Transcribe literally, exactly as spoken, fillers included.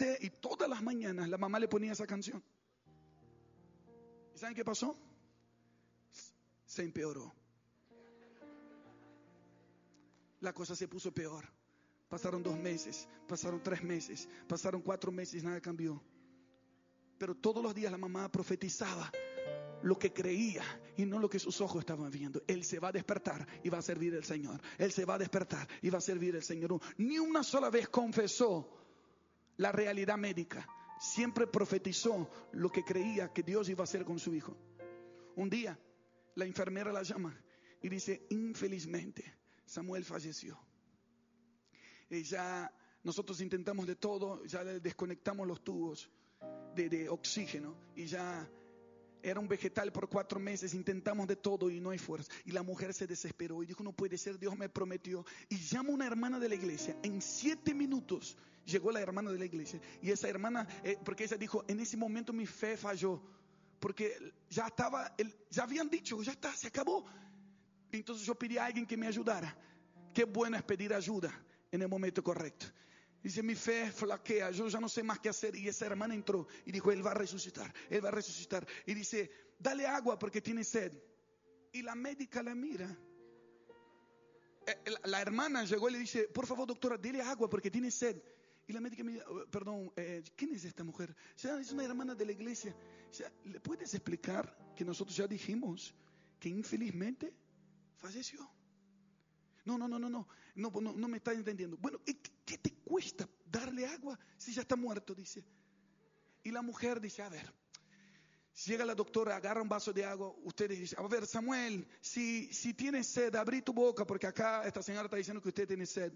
levántate, y todas las mañanas la mamá le ponía esa canción. ¿Y saben qué pasó? Se empeoró. La cosa se puso peor. Pasaron dos meses, pasaron tres meses, pasaron cuatro meses, nada cambió. Pero todos los días la mamá profetizaba lo que creía y no lo que sus ojos estaban viendo. Él se va a despertar y va a servir al Señor. Él se va a despertar y va a servir al Señor. Ni una sola vez confesó la realidad médica. Siempre profetizó lo que creía que Dios iba a hacer con su hijo. Un día la enfermera la llama y dice: infelizmente Samuel falleció. Y ya nosotros intentamos de todo, ya le desconectamos los tubos de, de oxígeno y ya era un vegetal por cuatro meses, intentamos de todo y no hay fuerza. Y la mujer se desesperó y dijo: no puede ser, Dios me prometió. Y llama a una hermana de la iglesia. En siete minutos llegó la hermana de la iglesia. Y esa hermana, eh, porque ella dijo: en ese momento mi fe falló, porque ya estaba, el, ya habían dicho, ya está, se acabó. Entonces yo pedí a alguien que me ayudara. Qué bueno es pedir ayuda en el momento correcto. Dice: mi fe flaquea, yo ya no sé más qué hacer. Y esa hermana entró y dijo: él va a resucitar, él va a resucitar. Y dice: dale agua porque tiene sed. Y la médica la mira. La hermana llegó y le dice: por favor, doctora, dale agua porque tiene sed. Y la médica me dice: perdón, eh, ¿quién es esta mujer? O sea, es una hermana de la iglesia. O sea, ¿le puedes explicar que nosotros ya dijimos que infelizmente falleció? No, no, no, no, no, no, no, no me está entendiendo. Bueno, ¿qué te cuesta darle agua si ya está muerto? Dice. Y la mujer dice: a ver, llega la doctora, agarra un vaso de agua, ustedes dicen: a ver, Samuel, si, si tienes sed, abrí tu boca porque acá esta señora está diciendo que usted tiene sed.